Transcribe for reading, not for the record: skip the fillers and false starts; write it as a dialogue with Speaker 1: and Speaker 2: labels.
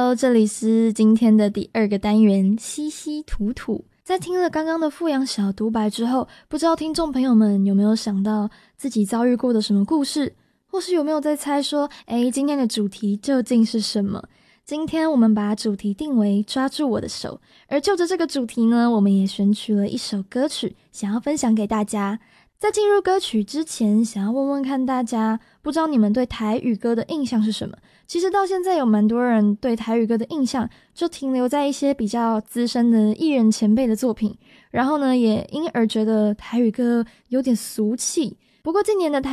Speaker 1: Hello， 这里是今天的第2个单元稀稀土土。在听了刚刚的富阳小独白之后，不知道听众朋友们有没有想到自己遭遇过的什么故事，或是有没有在猜说今天的主题究竟是什么？今天我们把主题定为抓住我的手，而就着这个主题呢，我们也选取了一首歌曲想要分享给大家。在进入歌曲之前，想要问问看大家，不知道你们对台语歌的印象是什么？其实到现在有蛮多人对台语歌的印象就停留在一些比较资深的艺人前辈的作品，然后呢也因而觉得台语歌有点俗气。不过近年的台